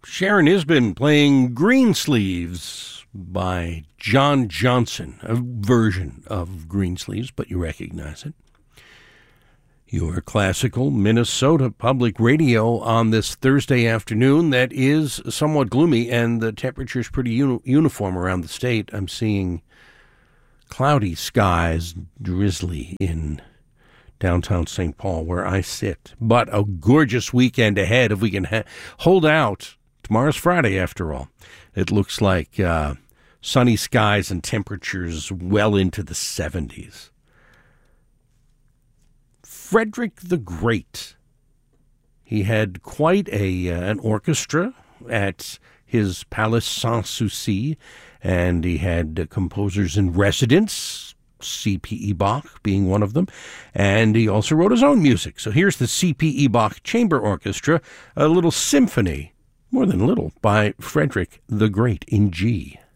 Sharon Isbin playing Greensleeves by John Johnson, a version of Greensleeves, but you recognize it. Your classical Minnesota Public Radio on this Thursday afternoon that is somewhat gloomy, and the temperature is pretty uniform around the state. I'm seeing cloudy skies, drizzly in downtown St. Paul, where I sit. But a gorgeous weekend ahead if we can hold out. Tomorrow's Friday, after all. It looks like sunny skies and temperatures well into the 70s. Frederick the Great. He had quite an orchestra at his Palace Sans-Souci, and he had composers in residence, C.P.E. Bach being one of them, and he also wrote his own music. So here's the C.P.E. Bach Chamber Orchestra, a little symphony, more than little, by Frederick the Great in G.